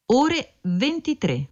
ore 23.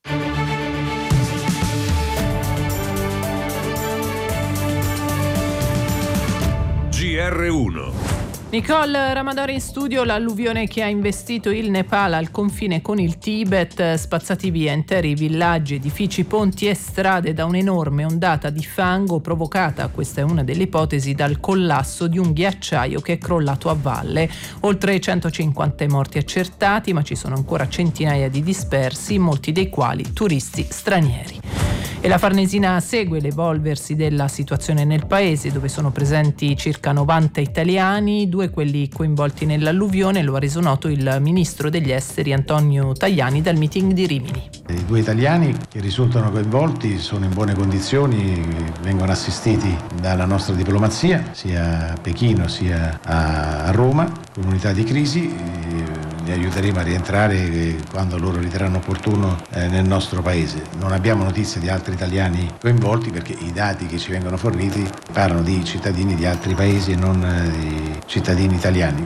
GR1. Nicole Ramadori in studio. L'alluvione che ha investito il Nepal al confine con il Tibet, spazzati via interi villaggi, edifici, ponti e strade da un'enorme ondata di fango provocata, questa è una delle ipotesi, dal collasso di un ghiacciaio che è crollato a valle. Oltre 150 morti accertati, ma ci sono ancora centinaia di dispersi, molti dei quali turisti stranieri. E la Farnesina segue l'evolversi della situazione nel paese, dove sono presenti circa 90 italiani, 2 quelli coinvolti nell'alluvione, lo ha reso noto il ministro degli esteri Antonio Tajani dal meeting di Rimini. I 2 italiani che risultano coinvolti sono in buone condizioni, vengono assistiti dalla nostra diplomazia, sia a Pechino sia a Roma, con unità di crisi. Li aiuteremo a rientrare quando loro riterranno opportuno nel nostro paese. Non abbiamo notizie di altri italiani coinvolti perché i dati che ci vengono forniti parlano di cittadini di altri paesi e non di cittadini italiani.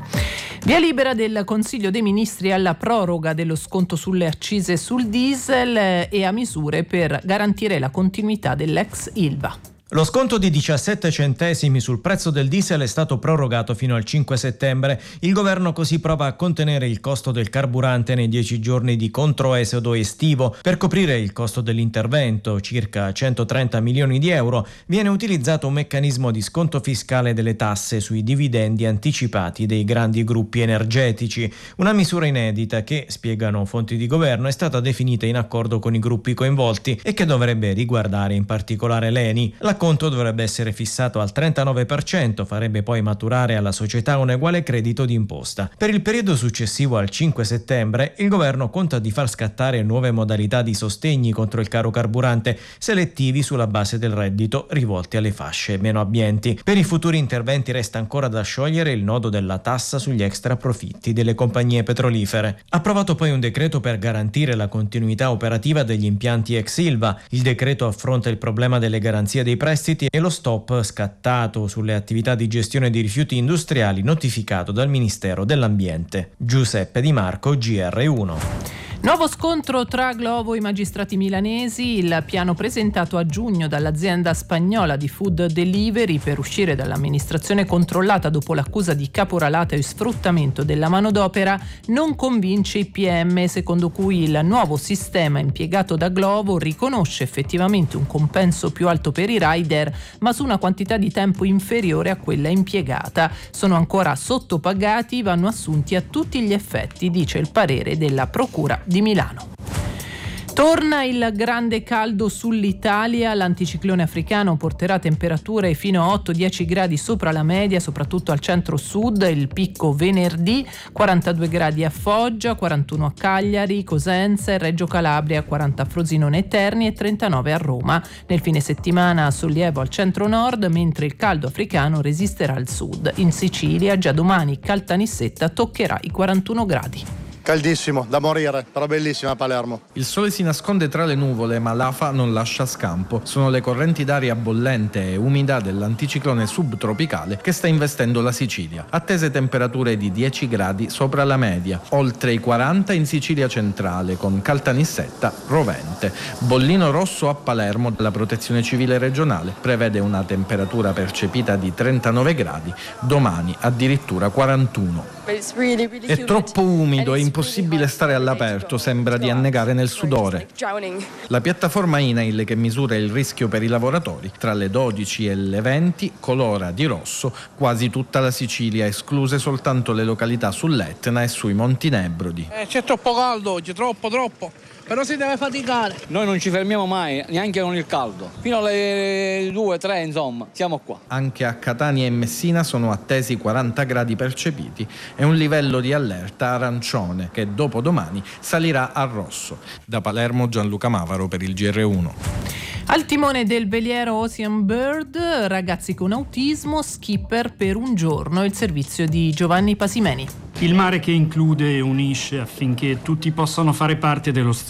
Via libera del Consiglio dei Ministri alla proroga dello sconto sulle accise sul diesel e a misure per garantire la continuità dell'ex Ilva. Lo sconto di 17 centesimi sul prezzo del diesel è stato prorogato fino al 5 settembre. Il governo così prova a contenere il costo del carburante nei 10 giorni di controesodo estivo. Per coprire il costo dell'intervento, circa 130 milioni di euro, viene utilizzato un meccanismo di sconto fiscale delle tasse sui dividendi anticipati dei grandi gruppi energetici. Una misura inedita che, spiegano fonti di governo, è stata definita in accordo con i gruppi coinvolti e che dovrebbe riguardare in particolare l'ENI. L'acconto dovrebbe essere fissato al 39%, farebbe poi maturare alla società un uguale credito d'imposta. Per il periodo successivo al 5 settembre, il governo conta di far scattare nuove modalità di sostegni contro il caro carburante, selettivi sulla base del reddito, rivolti alle fasce meno abbienti. Per i futuri interventi resta ancora da sciogliere il nodo della tassa sugli extra profitti delle compagnie petrolifere. Approvato poi un decreto per garantire la continuità operativa degli impianti ex Ilva. Il decreto affronta il problema delle garanzie dei prestiti e lo stop scattato sulle attività di gestione di rifiuti industriali notificato dal Ministero dell'Ambiente. Giuseppe Di Marco, GR1. Nuovo scontro tra Glovo e i magistrati milanesi, il piano presentato a giugno dall'azienda spagnola di food delivery per uscire dall'amministrazione controllata dopo l'accusa di caporalato e sfruttamento della manodopera non convince i PM, secondo cui il nuovo sistema impiegato da Glovo riconosce effettivamente un compenso più alto per i rider, ma su una quantità di tempo inferiore a quella impiegata. Sono ancora sottopagati, vanno assunti a tutti gli effetti, dice il parere della Procura di Milano. Torna il grande caldo sull'Italia, l'anticiclone africano porterà temperature fino a 8-10 gradi sopra la media, soprattutto al centro-sud, il picco venerdì, 42 gradi a Foggia, 41 a Cagliari, Cosenza e Reggio Calabria, 40 a Frosinone e Terni e 39 a Roma. Nel fine settimana sollievo al centro-nord, mentre il caldo africano resisterà al sud. In Sicilia già domani Caltanissetta toccherà i 41 gradi. Caldissimo, da morire, però bellissima Palermo. Il sole si nasconde tra le nuvole, ma l'afa non lascia scampo. Sono le correnti d'aria bollente e umida dell'anticiclone subtropicale che sta investendo la Sicilia. Attese temperature di 10 gradi sopra la media, oltre i 40 in Sicilia centrale, con Caltanissetta rovente. Bollino rosso a Palermo, la Protezione Civile regionale prevede una temperatura percepita di 39 gradi, domani addirittura 41. È troppo umido e impossibile stare all'aperto, sembra di annegare nel sudore. La piattaforma INAIL che misura il rischio per i lavoratori tra le 12 e le 20 colora di rosso quasi tutta la Sicilia, escluse soltanto le località sull'Etna e sui Monti Nebrodi. C'è troppo caldo oggi, troppo. Però si deve faticare. Noi non ci fermiamo mai, neanche con il caldo. Fino alle 2-3, insomma, siamo qua. Anche a Catania e Messina sono attesi 40 gradi percepiti e un livello di allerta arancione che dopodomani salirà a rosso. Da Palermo Gianluca Mavaro per il GR1. Al timone del veliero Ocean Bird, ragazzi con autismo, skipper per un giorno, il servizio di Giovanni Pasimeni. Il mare che include e unisce affinché tutti possano fare parte dello stesso